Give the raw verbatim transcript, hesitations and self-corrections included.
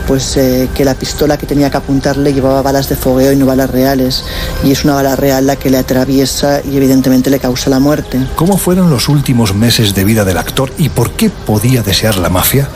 pues eh, que la pistola que tenía que apuntarle llevaba balas de fogueo y no balas reales, y es una bala real la que le atraviesa y evidentemente le causa la muerte. ¿Cómo fueron los últimos meses de vida del actor y por qué podía desear la mafia?